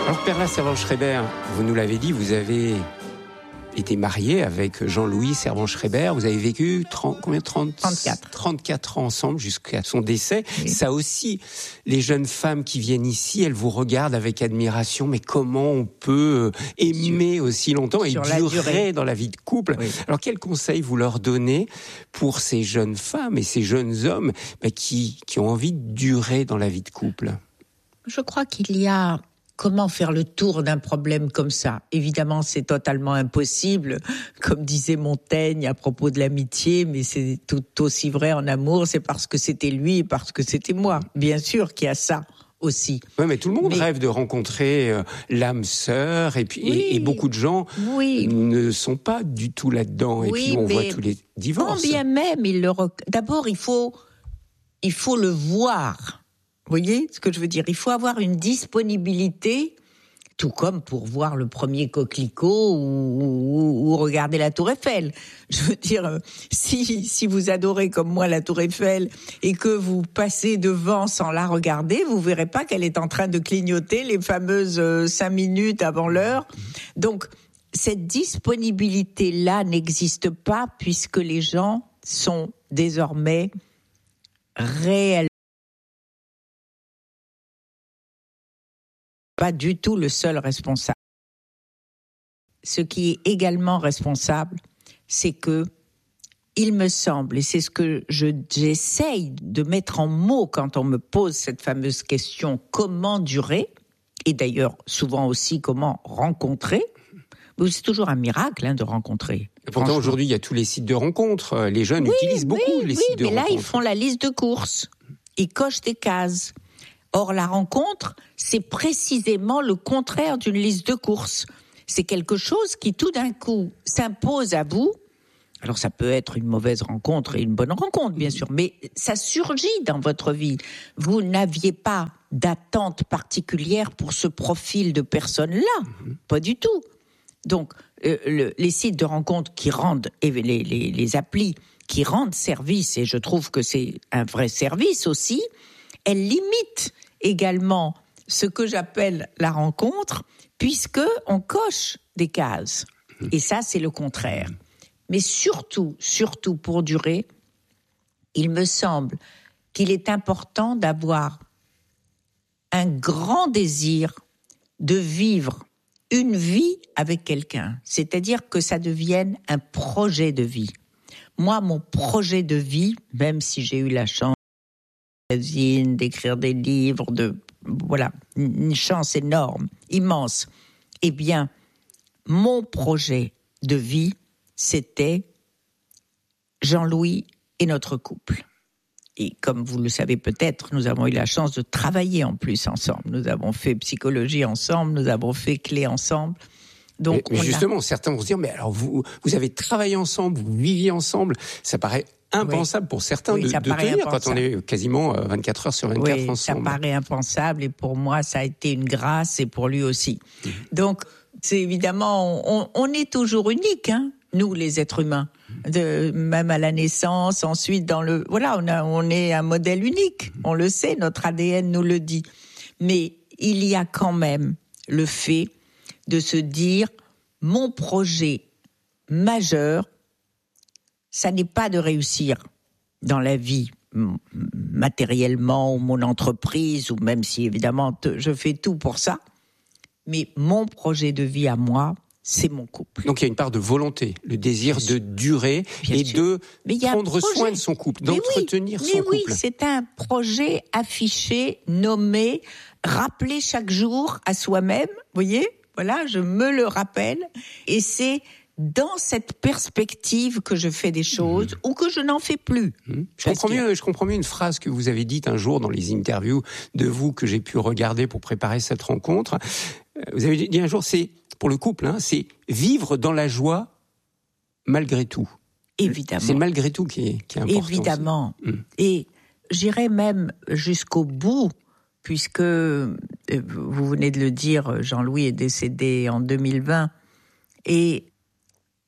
Alors Perla Servan-Schreiber, vous nous l'avez dit, vous avez été marié avec Jean-Louis Servan-Schreiber. Vous avez vécu 34 ans ensemble jusqu'à son décès. Oui. Ça aussi, les jeunes femmes qui viennent ici, elles vous regardent avec admiration. Mais comment on peut aimer aussi longtemps et durer dans la vie de couple? Oui. Alors quels conseils vous leur donnez pour ces jeunes femmes et ces jeunes hommes qui ont envie de durer dans la vie de couple? Je crois qu'il y a... Comment faire le tour d'un problème comme ça? Évidemment, c'est totalement impossible, comme disait Montaigne à propos de l'amitié, mais c'est tout aussi vrai en amour, c'est parce que c'était lui et parce que c'était moi. Bien sûr qu'il y a ça aussi. Oui, mais tout le monde rêve de rencontrer l'âme sœur, et puis et beaucoup de gens ne sont pas du tout là-dedans, et puis on voit tous les divorces. Quand bien même, d'abord, il faut le voir. Vous voyez ce que je veux dire? Il faut avoir une disponibilité, tout comme pour voir le premier coquelicot ou regarder la Tour Eiffel. Je veux dire, si vous adorez comme moi la Tour Eiffel et que vous passez devant sans la regarder, vous verrez pas qu'elle est en train de clignoter les fameuses 5 minutes avant l'heure. Donc, cette disponibilité-là n'existe pas puisque les gens sont désormais réellement pas du tout le seul responsable. Ce qui est également responsable, c'est que, il me semble, et c'est ce que j'essaye de mettre en mots quand on me pose cette fameuse question, comment durer, et d'ailleurs souvent aussi comment rencontrer. C'est toujours un miracle de rencontrer. Et pourtant aujourd'hui il y a tous les sites de rencontres, les jeunes utilisent beaucoup les sites de rencontres. Mais là ils font la liste de courses, ils cochent des cases. Or, la rencontre, c'est précisément le contraire d'une liste de courses. C'est quelque chose qui, tout d'un coup, s'impose à vous. Alors, ça peut être une mauvaise rencontre et une bonne rencontre, bien sûr, mais ça surgit dans votre vie. Vous n'aviez pas d'attente particulière pour ce profil de personne-là. Pas du tout. Donc, les sites de rencontres qui rendent, et les applis qui rendent service, et je trouve que c'est un vrai service aussi, elles limitent également ce que j'appelle la rencontre, puisque on coche des cases. Et ça, c'est le contraire. Mais surtout pour durer, il me semble qu'il est important d'avoir un grand désir de vivre une vie avec quelqu'un. C'est-à-dire que ça devienne un projet de vie. Moi, mon projet de vie, même si j'ai eu la chance d'écrire des livres, une chance énorme, immense. Eh bien, mon projet de vie, c'était Jean-Louis et notre couple. Et comme vous le savez peut-être, nous avons eu la chance de travailler en plus ensemble. Nous avons fait psychologie ensemble, nous avons fait clé ensemble. Donc, mais justement, certains vont se dire, mais alors vous avez travaillé ensemble, vous viviez ensemble, ça paraît impensable pour certains de tenir quand on est quasiment 24 heures sur 24 ensemble. Ça paraît impensable et pour moi ça a été une grâce et pour lui aussi. Donc c'est évidemment, on est toujours unique, nous les êtres humains, même à la naissance, ensuite on est un modèle unique, on le sait, notre ADN nous le dit. Mais il y a quand même le fait de se dire, mon projet majeur, ça n'est pas de réussir dans la vie matériellement ou mon entreprise, ou même si évidemment je fais tout pour ça, mais mon projet de vie à moi, c'est mon couple. Donc il y a une part de volonté, le désir de durer et de prendre soin de son couple, d'entretenir son couple. Mais oui, c'est un projet affiché, nommé, rappelé chaque jour à soi-même, vous voyez ? Voilà, je me le rappelle, et c'est dans cette perspective que je fais des choses ou que je n'en fais plus. Je comprends mieux une phrase que vous avez dite un jour dans les interviews de vous que j'ai pu regarder pour préparer cette rencontre. Vous avez dit un jour, c'est pour le couple, c'est vivre dans la joie malgré tout. Évidemment. C'est malgré tout qui est important. Évidemment. Et j'irai même jusqu'au bout, puisque vous venez de le dire, Jean-Louis est décédé en 2020, et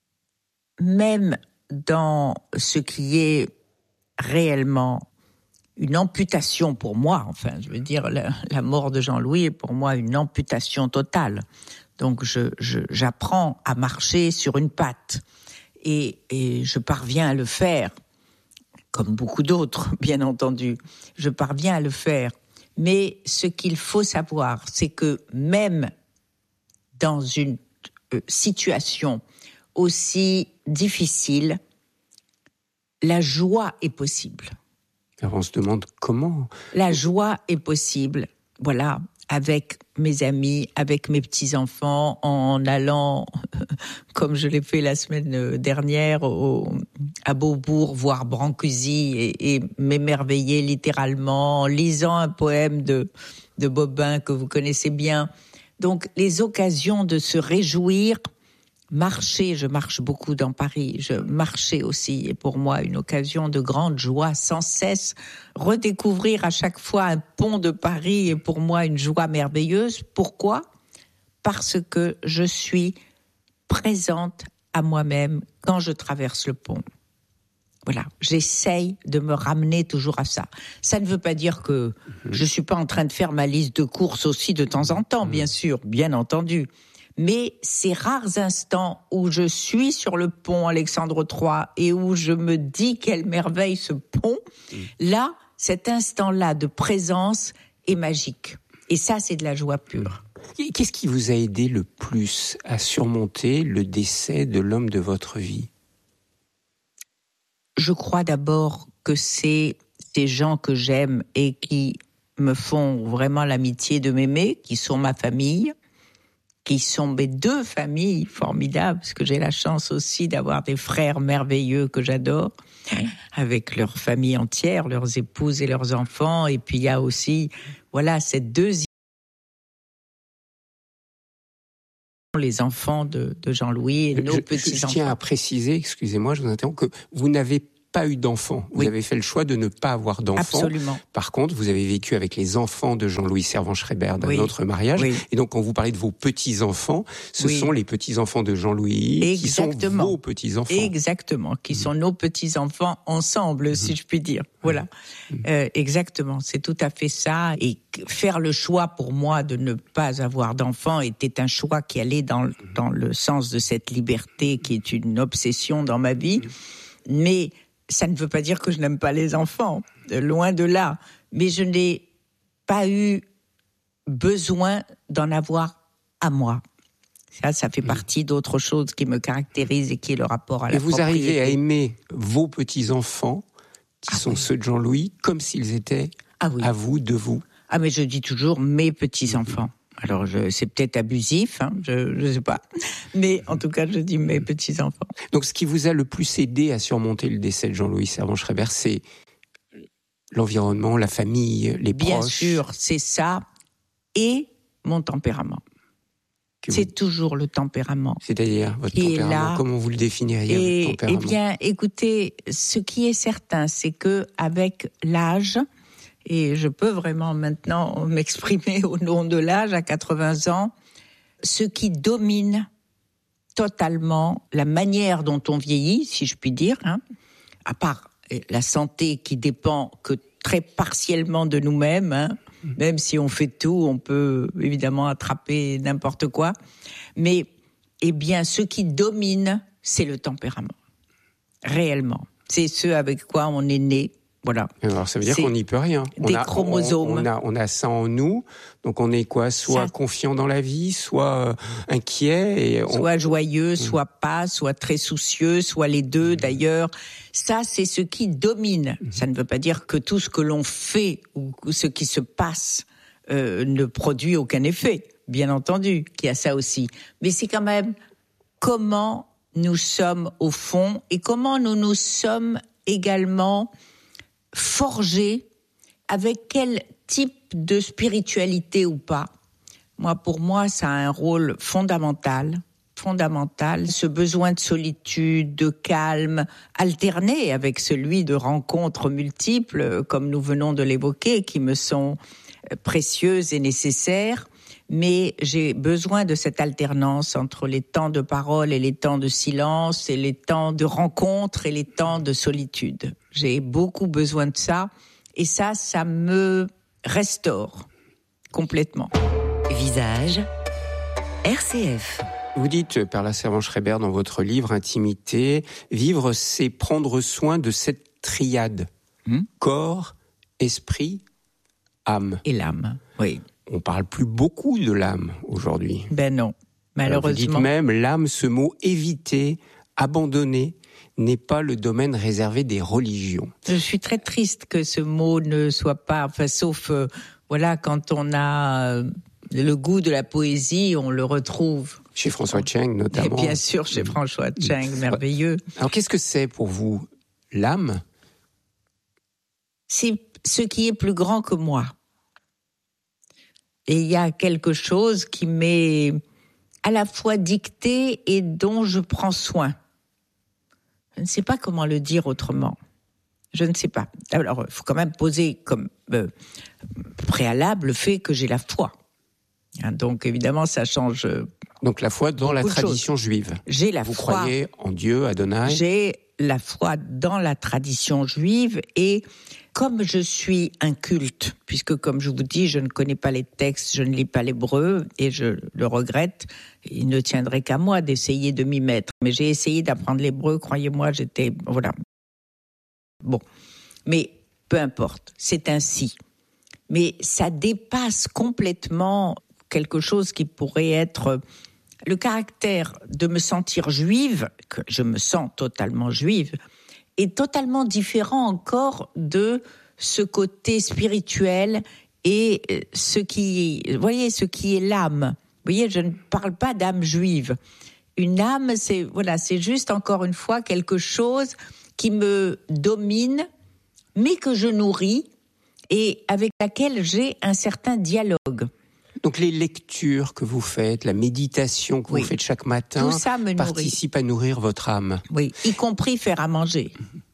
même dans ce qui est réellement une amputation pour moi. Enfin, je veux dire, la mort de Jean-Louis est pour moi une amputation totale. Donc, j'apprends à marcher sur une patte. Et je parviens à le faire, comme beaucoup d'autres, bien entendu. Je parviens à le faire. Mais ce qu'il faut savoir, c'est que même dans une situation aussi difficile, la joie est possible. Alors on se demande comment. La joie est possible, voilà, avec mes amis, avec mes petits-enfants, en allant, comme je l'ai fait la semaine dernière, à Beaubourg, voir Brancusi et m'émerveiller littéralement, en lisant un poème de Bobin que vous connaissez bien. Donc, les occasions de se réjouir. Marcher, je marche beaucoup dans Paris, marcher aussi est pour moi une occasion de grande joie sans cesse. Redécouvrir à chaque fois un pont de Paris est pour moi une joie merveilleuse. Pourquoi ? Parce que je suis présente à moi-même quand je traverse le pont. Voilà, j'essaye de me ramener toujours à ça. Ça ne veut pas dire que je suis pas en train de faire ma liste de courses aussi de temps en temps, bien sûr, bien entendu. Mais ces rares instants où je suis sur le pont Alexandre III et où je me dis quelle merveille ce pont, là, cet instant-là de présence est magique. Et ça, c'est de la joie pure. Qu'est-ce qui vous a aidé le plus à surmonter le décès de l'homme de votre vie ? Je crois d'abord que c'est ces gens que j'aime et qui me font vraiment l'amitié de m'aimer, qui sont ma famille, qui sont mes deux familles formidables, parce que j'ai la chance aussi d'avoir des frères merveilleux que j'adore, avec leur famille entière, leurs épouses et leurs enfants. Et puis il y a aussi, voilà, cette deuxième, les enfants de Jean-Louis et nos petits-enfants. Je tiens à préciser, excusez-moi, je vous interromps, que vous n'avez pas eu d'enfants. Vous avez fait le choix de ne pas avoir d'enfants. Absolument. Par contre, vous avez vécu avec les enfants de Jean-Louis Servan-Schreiber d'un autre mariage. Oui. Et donc, quand vous parlez de vos petits-enfants, ce sont les petits-enfants de Jean-Louis qui sont vos petits-enfants. Exactement, qui sont nos petits-enfants ensemble, si je puis dire. Voilà, exactement, c'est tout à fait ça. Et faire le choix pour moi de ne pas avoir d'enfants était un choix qui allait dans le sens de cette liberté qui est une obsession dans ma vie. Mais ça ne veut pas dire que je n'aime pas les enfants, loin de là. Mais je n'ai pas eu besoin d'en avoir à moi. Ça fait partie d'autres choses qui me caractérisent et qui est le rapport à la propriété. Et vous arrivez à aimer vos petits-enfants, qui sont ceux de Jean-Louis, comme s'ils étaient à vous, de vous. Ah, mais je dis toujours mes petits-enfants. Alors, c'est peut-être abusif, je sais pas. Mais en tout cas, je dis mes petits-enfants. Donc, ce qui vous a le plus aidé à surmonter le décès de Jean-Louis Servan-Schreiber, c'est l'environnement, la famille, les proches. Bien sûr, c'est ça. Et mon tempérament. C'est toujours le tempérament. C'est-à-dire, votre tempérament, comment vous le définiriez, votre tempérament ? Eh bien, écoutez, ce qui est certain, c'est que avec l'âge, et je peux vraiment maintenant m'exprimer au nom de l'âge, à 80 ans, ce qui domine totalement la manière dont on vieillit, si je puis dire, à part la santé qui dépend que très partiellement de nous-mêmes, même si on fait tout, on peut évidemment attraper n'importe quoi, mais eh bien, ce qui domine, c'est le tempérament, réellement. C'est ce avec quoi on est né. Voilà. Alors ça veut dire qu'on n'y peut rien. Chromosomes. On a ça en nous, donc on est quoi ? Soit confiant dans la vie, soit inquiet. Soit joyeux, soit pas, soit très soucieux, soit les deux d'ailleurs. Ça, c'est ce qui domine. Ça ne veut pas dire que tout ce que l'on fait ou ce qui se passe ne produit aucun effet, bien entendu, qu'il y a ça aussi. Mais c'est quand même comment nous sommes au fond et comment nous nous sommes également forgé avec quel type de spiritualité ou pas. Pour moi, ça a un rôle fondamental. Ce besoin de solitude, de calme, alterné avec celui de rencontres multiples, comme nous venons de l'évoquer, qui me sont précieuses et nécessaires. Mais j'ai besoin de cette alternance entre les temps de parole et les temps de silence, et les temps de rencontre et les temps de solitude. J'ai beaucoup besoin de ça. Et ça me restaure complètement. Visage, RCF. Vous dites, Perla Servan-Schreiber, dans votre livre Intimité, vivre, c'est prendre soin de cette triade. Corps, esprit, âme. Et l'âme, oui. On parle plus beaucoup de l'âme aujourd'hui. Ben non, malheureusement. Vous dites même, l'âme, ce mot évité, abandonné, n'est pas le domaine réservé des religions. Je suis très triste que ce mot ne soit pas, sauf, quand on a le goût de la poésie, on le retrouve. Chez François Tcheng, notamment. Et bien sûr, chez François Tcheng, merveilleux. Alors, qu'est-ce que c'est pour vous, l'âme ? C'est ce qui est plus grand que moi. Et il y a quelque chose qui m'est à la fois dicté et dont je prends soin. Je ne sais pas comment le dire autrement. Je ne sais pas. Alors, il faut quand même poser comme préalable le fait que j'ai la foi. Donc, évidemment, ça change. Donc, la foi dans la tradition juive. J'ai la foi. Vous croyez en Dieu, Adonai ? J'ai la foi dans la tradition juive et comme je suis inculte, puisque comme je vous dis, je ne connais pas les textes, je ne lis pas l'hébreu et je le regrette, il ne tiendrait qu'à moi d'essayer de m'y mettre. Mais j'ai essayé d'apprendre l'hébreu, croyez-moi, voilà. Bon, mais peu importe, c'est ainsi. Mais ça dépasse complètement quelque chose qui pourrait être le caractère de me sentir juive, que je me sens totalement juive, est totalement différent encore de ce côté spirituel et ce qui est l'âme. Vous voyez, je ne parle pas d'âme juive. Une âme, c'est juste encore une fois quelque chose qui me domine, mais que je nourris et avec laquelle j'ai un certain dialogue. Donc les lectures que vous faites, la méditation que vous faites chaque matin, tout ça me participe à nourrir votre âme. Oui, y compris faire à manger.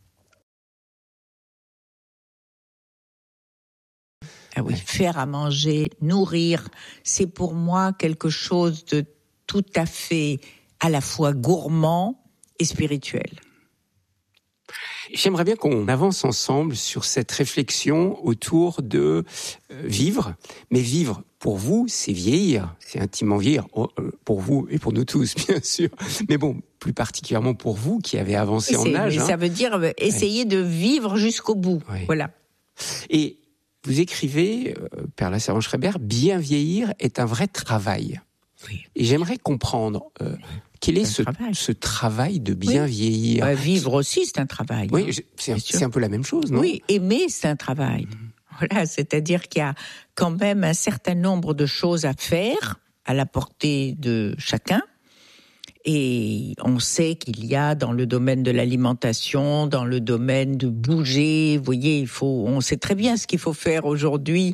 Ah oui, faire à manger, nourrir, c'est pour moi quelque chose de tout à fait à la fois gourmand et spirituel. J'aimerais bien qu'on avance ensemble sur cette réflexion autour de vivre. Mais vivre, pour vous, c'est vieillir. C'est intimement vieillir. Pour vous et pour nous tous, bien sûr. Mais bon, plus particulièrement pour vous qui avez avancé en âge. Ça veut dire essayer de vivre jusqu'au bout. Oui. Voilà. Et vous écrivez, Perla Servan-Schreiber, bien vieillir est un vrai travail. Oui. Et j'aimerais comprendre... quel est ce travail de bien vieillir ? Vivre aussi, c'est un travail. Oui, c'est un peu la même chose, non ? Oui, aimer, c'est un travail. Voilà, c'est-à-dire qu'il y a quand même un certain nombre de choses à faire à la portée de chacun. Et on sait qu'il y a dans le domaine de l'alimentation, dans le domaine de bouger, vous voyez, on sait très bien ce qu'il faut faire aujourd'hui.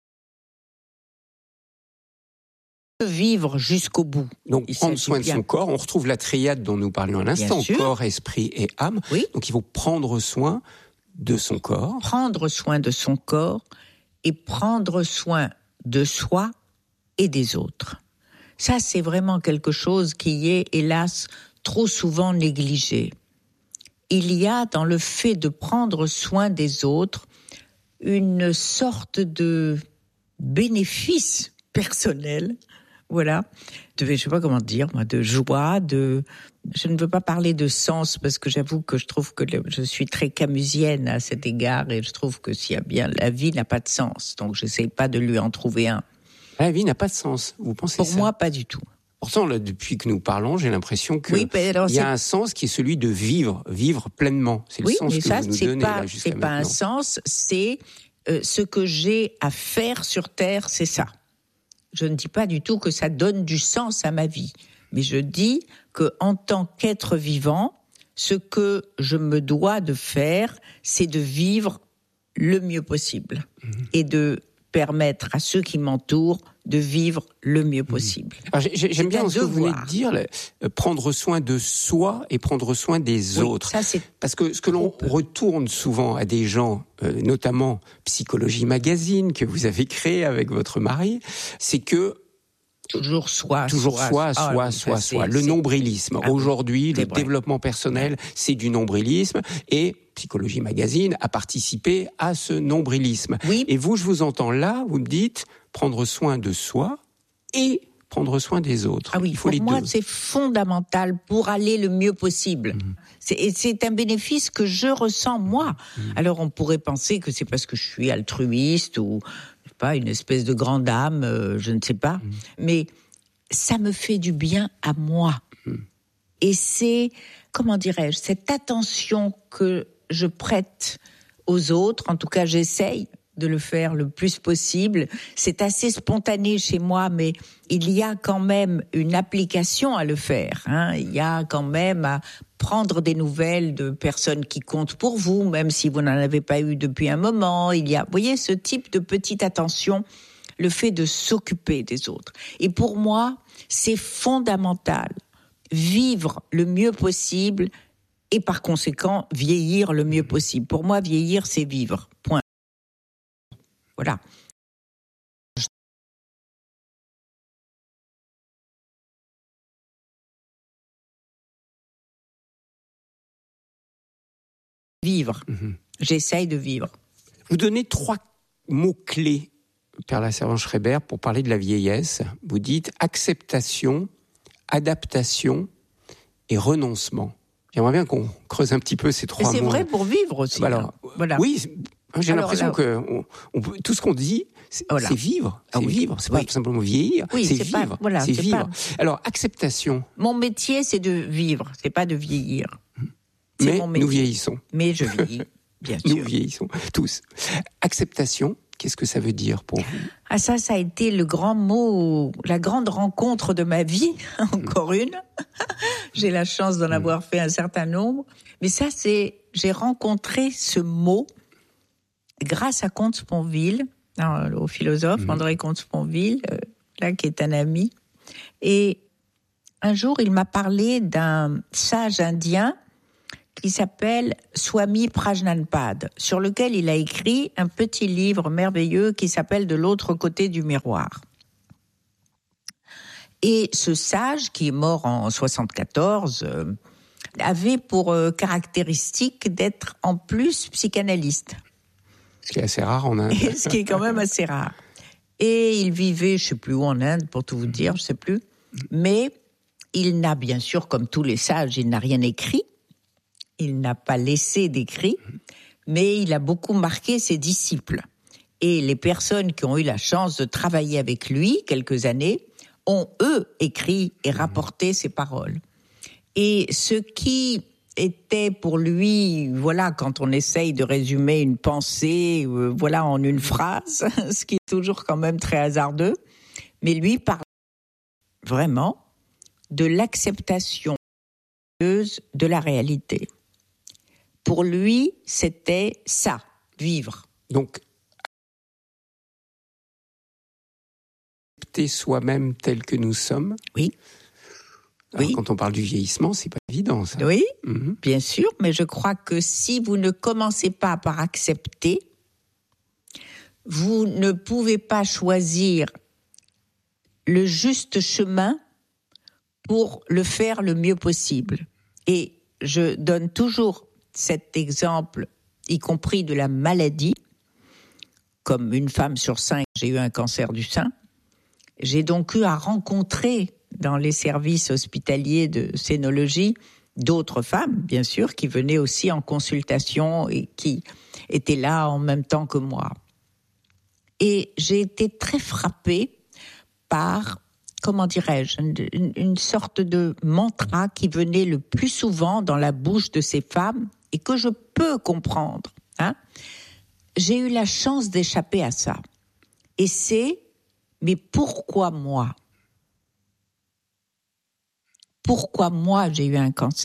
Vivre jusqu'au bout. Donc, prendre soin de son corps, on retrouve la triade dont nous parlions à l'instant, corps, esprit et âme. Oui. Donc, il faut prendre soin de son corps. Prendre soin de son corps et prendre soin de soi et des autres. Ça, c'est vraiment quelque chose qui est, hélas, trop souvent négligé. Il y a dans le fait de prendre soin des autres une sorte de bénéfice personnel. Voilà, je ne sais pas comment dire, moi, de joie, je ne veux pas parler de sens parce que j'avoue que je trouve que je suis très camusienne à cet égard et je trouve que la vie n'a pas de sens, donc je n'essaie pas de lui en trouver un. La vie n'a pas de sens, vous pensez ça ? Pour moi, pas du tout. Pourtant, là, depuis que nous parlons, j'ai l'impression qu'il y a un sens qui est celui de vivre pleinement. C'est le sens que vous nous donnez là jusqu'à maintenant. C'est pas un sens, c'est ce que j'ai à faire sur Terre, c'est ça. Je ne dis pas du tout que ça donne du sens à ma vie, mais je dis que en tant qu'être vivant, ce que je me dois de faire, c'est de vivre le mieux possible et de permettre à ceux qui m'entourent de vivre le mieux possible. Alors, j'aime bien ce que vous venez de dire, prendre soin de soi et prendre soin des autres. Ça, c'est parce que ce que l'on retourne souvent à des gens, notamment Psychologie Magazine, que vous avez créé avec votre mari, c'est que Toujours soit. Le nombrilisme. Aujourd'hui, le développement personnel, c'est du nombrilisme. Et Psychologie Magazine a participé à ce nombrilisme. Oui. Et vous, je vous entends là, vous me dites prendre soin de soi et prendre soin des autres. Ah oui, il faut pour moi, c'est fondamental pour aller le mieux possible. C'est un bénéfice que je ressens, moi. Alors, on pourrait penser que c'est parce que je suis altruiste ou pas une espèce de grande âme, je ne sais pas. Mais ça me fait du bien à moi. Et c'est, comment dirais-je, cette attention que je prête aux autres, en tout cas, j'essaye de le faire le plus possible. C'est assez spontané chez moi, mais il y a quand même une application à le faire. Il y a quand même à prendre des nouvelles de personnes qui comptent pour vous, même si vous n'en avez pas eu depuis un moment. Il y a, vous voyez, ce type de petite attention, le fait de s'occuper des autres. Et pour moi, c'est fondamental. Vivre le mieux possible et par conséquent, vieillir le mieux possible. Pour moi, vieillir, c'est vivre. Point. Voilà. Vivre. J'essaye de vivre. Vous donnez 3 mots-clés, Père La Servan-Schreiber, pour parler de la vieillesse. Vous dites acceptation, adaptation et renoncement. J'aimerais bien qu'on creuse un petit peu ces 3 mots. Et c'est vrai pour vivre aussi. Alors, voilà. Oui, j'ai l'impression que tout ce qu'on dit, c'est vivre. C'est vivre. C'est pas simplement vieillir. Oui, c'est vivre. C'est vivre. Alors, acceptation. Mon métier, c'est de vivre. C'est pas de vieillir. Mais nous vieillissons. Mais je vieillis, bien sûr. Nous vieillissons tous. Acceptation, qu'est-ce que ça veut dire pour vous ? Ah, ça a été le grand mot, la grande rencontre de ma vie, encore une. J'ai la chance d'en avoir fait un certain nombre. Mais ça, j'ai rencontré ce mot grâce à Comte-Sponville, au philosophe André Comte-Sponville, là, qui est un ami. Et un jour, il m'a parlé d'un sage indien qui s'appelle Swami Prajnanpad, sur lequel il a écrit un petit livre merveilleux qui s'appelle « De l'autre côté du miroir ». Et ce sage, qui est mort en 1974, avait pour caractéristique d'être en plus psychanalyste. Ce qui est assez rare en Inde. Ce qui est quand même assez rare. Et il vivait, je ne sais plus où en Inde, pour tout vous dire, je ne sais plus. Mais il n'a bien sûr, comme tous les sages, il n'a rien écrit. Il n'a pas laissé d'écrit, mais il a beaucoup marqué ses disciples. Et les personnes qui ont eu la chance de travailler avec lui quelques années ont, eux, écrit et rapporté ses paroles. Et ce qui était pour lui, voilà, quand on essaye de résumer une pensée, voilà, en une phrase, ce qui est toujours quand même très hasardeux, mais lui parle vraiment de l'acceptation de la réalité. Pour lui, c'était ça, vivre. Donc, accepter soi-même tel que nous sommes. Oui. Alors, oui. Quand on parle du vieillissement, c'est pas évident, ça. Oui, bien sûr, mais je crois que si vous ne commencez pas par accepter, vous ne pouvez pas choisir le juste chemin pour le faire le mieux possible. Et je donne toujours cet exemple, y compris de la maladie. Comme une femme sur 5, j'ai eu un cancer du sein. J'ai donc eu à rencontrer dans les services hospitaliers de scénologie d'autres femmes, bien sûr, qui venaient aussi en consultation et qui étaient là en même temps que moi. Et j'ai été très frappée par, comment dirais-je, une sorte de mantra qui venait le plus souvent dans la bouche de ces femmes et que je peux comprendre. J'ai eu la chance d'échapper à ça. Et c'est, mais pourquoi moi ? Pourquoi moi j'ai eu un cancer ?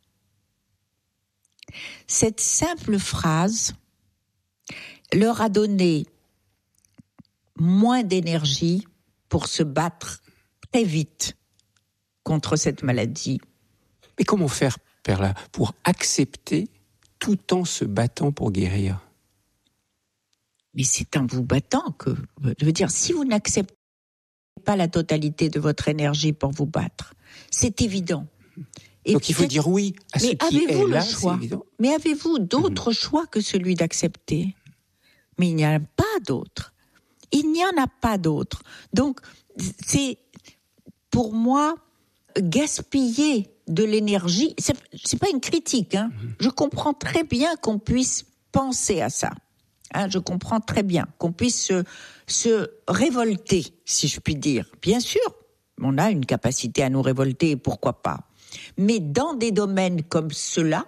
Cette simple phrase leur a donné moins d'énergie pour se battre très vite contre cette maladie. Mais comment faire, Perla, pour accepter tout en se battant pour guérir ? Mais c'est en vous battant que... Je veux dire, si vous n'acceptez pas la totalité de votre énergie pour vous battre. C'est évident. Et donc il faut dire oui à ce qui est là, c'est évident. Mais avez-vous d'autres choix que celui d'accepter ? Mais il n'y en a pas d'autre. Il n'y en a pas d'autre. Donc, c'est, pour moi, gaspiller de l'énergie, c'est pas une critique, hein. Je comprends très bien qu'on puisse penser à ça. Hein, je comprends très bien qu'on puisse se révolter, si je puis dire. Bien sûr, on a une capacité à nous révolter, pourquoi pas. Mais dans des domaines comme ceux-là,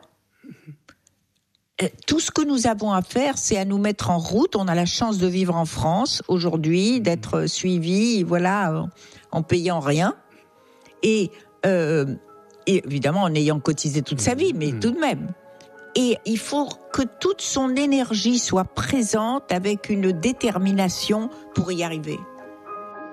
tout ce que nous avons à faire, c'est à nous mettre en route. On a la chance de vivre en France aujourd'hui, d'être suivis, voilà, en payant rien. Et évidemment, en ayant cotisé toute sa vie, mais tout de même. Et il faut que toute son énergie soit présente avec une détermination pour y arriver.